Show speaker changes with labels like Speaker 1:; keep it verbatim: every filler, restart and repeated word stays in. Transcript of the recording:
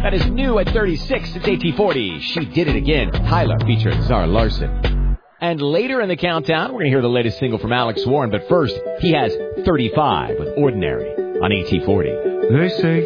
Speaker 1: That is new at thirty-six. It's A T forty. She Did It Again. Tyler featuring Zara Larson. And later in the countdown, we're going to hear the latest single from Alex Warren. But first, he has thirty-five with Ordinary on A T forty.
Speaker 2: They say